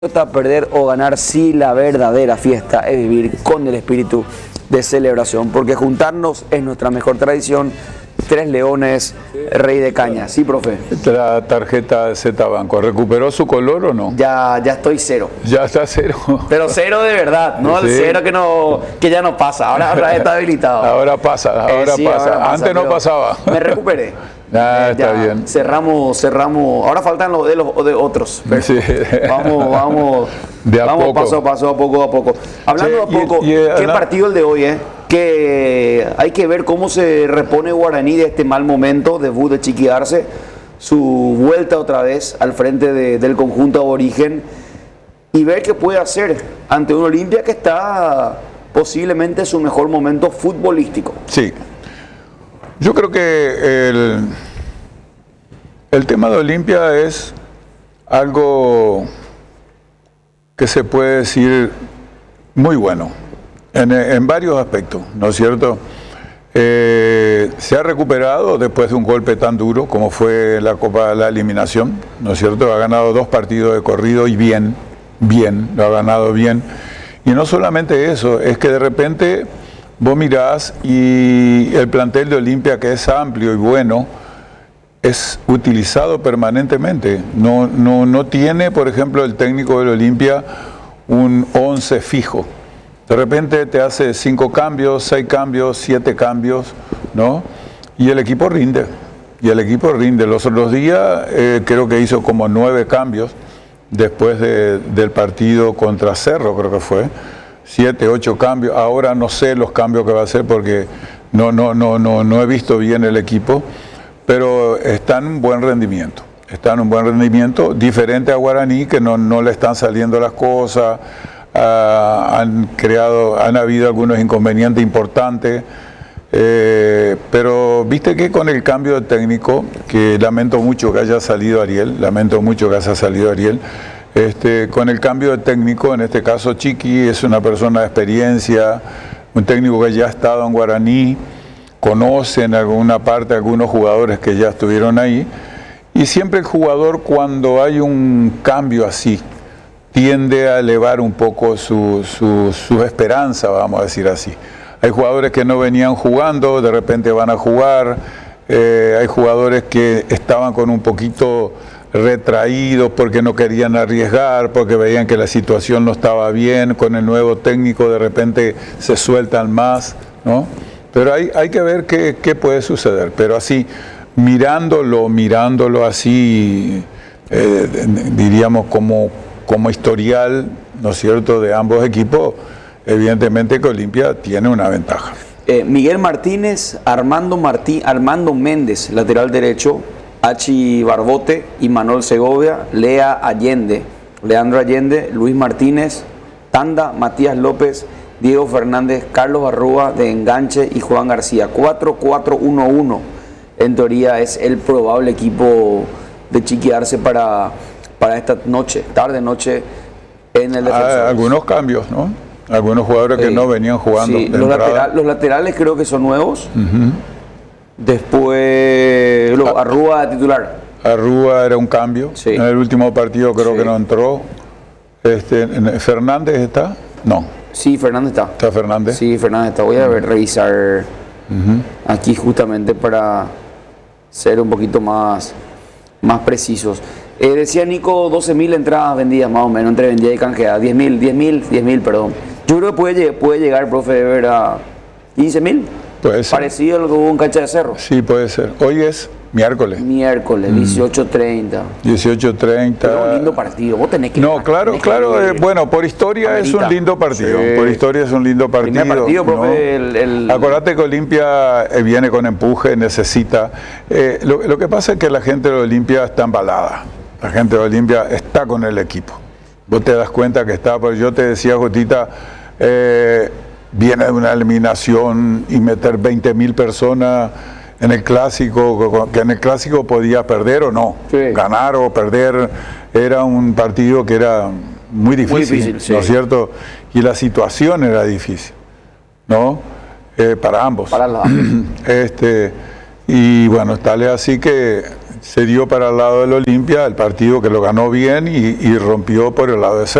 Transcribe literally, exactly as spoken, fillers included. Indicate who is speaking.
Speaker 1: Perder o ganar, sí, la verdadera fiesta es vivir con el espíritu de celebración, porque juntarnos es nuestra mejor tradición. Tres Leones, Rey de Caña. Sí, profe.
Speaker 2: La tarjeta de Z Banco, ¿recuperó su color o no?
Speaker 1: Ya, ya estoy cero.
Speaker 2: Ya está cero.
Speaker 1: Pero cero de verdad, no
Speaker 2: Sí.
Speaker 1: el cero que no que ya no pasa. Ahora, ahora está habilitado.
Speaker 2: Ahora pasa, ahora,
Speaker 1: Eh, sí,
Speaker 2: pasa.
Speaker 1: ahora pasa,
Speaker 2: Antes no
Speaker 1: pero
Speaker 2: pasaba.
Speaker 1: Me recuperé.
Speaker 2: Ah,
Speaker 1: Eh,
Speaker 2: está
Speaker 1: ya
Speaker 2: bien.
Speaker 1: Cerramos, cerramos. Ahora faltan los de los de otros. Pero
Speaker 2: Sí.
Speaker 1: Vamos, vamos,
Speaker 2: De a
Speaker 1: vamos
Speaker 2: poco.
Speaker 1: paso a paso, a poco a poco. Hablando
Speaker 2: Che,
Speaker 1: de a poco,
Speaker 2: y- y,
Speaker 1: ¿qué
Speaker 2: Ana-
Speaker 1: partido el de hoy, eh? Que hay que ver cómo se repone Guaraní de este mal momento, debut de Chiqui Arce, su vuelta otra vez al frente de- del conjunto aborigen y ver qué puede hacer ante un Olimpia que está posiblemente en su mejor momento futbolístico.
Speaker 2: Sí. Yo creo que el, el tema de Olimpia es algo que se puede decir muy bueno en, en varios aspectos, ¿no es cierto? Eh, se ha recuperado después de un golpe tan duro como fue la Copa de la Eliminación, ¿no es cierto? Ha ganado dos partidos de corrido y bien, bien, lo ha ganado bien. Y no solamente eso, es que de repente vos mirás y el plantel de Olimpia, que es amplio y bueno, es utilizado permanentemente. No, no, no tiene, por ejemplo, el técnico del Olimpia un once fijo. De repente te hace cinco cambios, seis cambios, siete cambios, ¿no? Y el equipo rinde. Y el equipo rinde. Los otros días eh, creo que hizo como nueve cambios después de, del partido contra Cerro, creo que fue. Siete, ocho cambios. Ahora no sé los cambios que va a hacer porque no, no, no, no, no he visto bien el equipo, pero está en un buen rendimiento. Está en un buen rendimiento, diferente a Guaraní, que no, no le están saliendo las cosas. Uh, han creado, han habido algunos inconvenientes importantes, eh, pero viste que con el cambio de técnico, que lamento mucho que haya salido Ariel, lamento mucho que haya salido Ariel, este, con el cambio de técnico, en este caso Chiqui es una persona de experiencia, un técnico que ya ha estado en Guaraní, conoce en alguna parte a algunos jugadores que ya estuvieron ahí, y siempre el jugador cuando hay un cambio así, tiende a elevar un poco su, su, su esperanza, vamos a decir así. Hay jugadores que no venían jugando, de repente van a jugar, eh, hay jugadores que estaban con un poquito retraídos porque no querían arriesgar, porque veían que la situación no estaba bien, con el nuevo técnico de repente se sueltan más, ¿no? Pero hay, hay que ver qué, qué puede suceder, pero así, mirándolo, mirándolo así, eh, diríamos como... como historial, ¿no es cierto?, de ambos equipos, evidentemente que Olimpia tiene una ventaja.
Speaker 1: Eh, Miguel Martínez, Armando Martí, Armando Méndez, lateral derecho, Hachi Barbote y Manuel Segovia, Lea Allende, Leandro Allende, Luis Martínez, Tanda, Matías López, Diego Fernández, Carlos Barrúa de enganche y Juan García. cuatro cuatro uno uno, en teoría es el probable equipo de Chiqui Arce para... para esta noche, tarde noche en el Defensor.
Speaker 2: Hay algunos cambios, ¿no? Algunos jugadores que
Speaker 1: Sí,
Speaker 2: no venían jugando.
Speaker 1: sí,
Speaker 2: de
Speaker 1: los,
Speaker 2: entrada.
Speaker 1: lateral, los laterales creo que son nuevos.
Speaker 2: Uh-huh.
Speaker 1: Después lo, Arrúa de titular.
Speaker 2: Arrúa era un cambio.
Speaker 1: Sí.
Speaker 2: En el último partido creo
Speaker 1: Sí.
Speaker 2: que no entró. Este, ¿Fernández está? No.
Speaker 1: Sí, Fernández está.
Speaker 2: ¿Está Fernández?
Speaker 1: Sí, Fernández está. Voy a ver, revisar
Speaker 2: Uh-huh.
Speaker 1: aquí justamente para ser un poquito más, más precisos. Eh, decía Nico, doce mil entradas vendidas más o menos, entre vendida y canjeada. diez mil, diez mil, diez mil, perdón. Yo creo que puede, puede llegar, profe, de ver a quince mil.
Speaker 2: Puede ser.
Speaker 1: Parecido a lo que hubo en Cancha de Cerro.
Speaker 2: Sí, puede ser. Hoy es miércoles.
Speaker 1: Miércoles, dieciocho treinta.
Speaker 2: dieciocho treinta.
Speaker 1: Pero un lindo partido. Vos tenés que...
Speaker 2: No, claro,
Speaker 1: tenés que-
Speaker 2: claro. eh, bueno, por historia es
Speaker 1: Amerita.
Speaker 2: un lindo partido.
Speaker 1: Sí.
Speaker 2: Por historia es un lindo partido.
Speaker 1: Primer partido, profe,
Speaker 2: ¿no?
Speaker 1: el- el-
Speaker 2: Acordate que Olimpia eh, viene con empuje, necesita. Eh, lo, lo que pasa es que la gente de Olimpia está embalada. La gente de Olimpia está con el equipo. Vos te das cuenta que está, pues yo te decía, Jotita, eh, viene de una eliminación y meter veinte mil personas en el clásico, que en el clásico podía perder o no,
Speaker 1: Sí.
Speaker 2: ganar o perder, era un partido que era muy difícil,
Speaker 1: Muy difícil, sí.
Speaker 2: ¿no es cierto? Y la situación era difícil, ¿no? Eh, para ambos.
Speaker 1: Para la...
Speaker 2: este, y bueno, tal es así que se dio para el lado del Olimpia, el partido que lo ganó bien y, y rompió por el lado de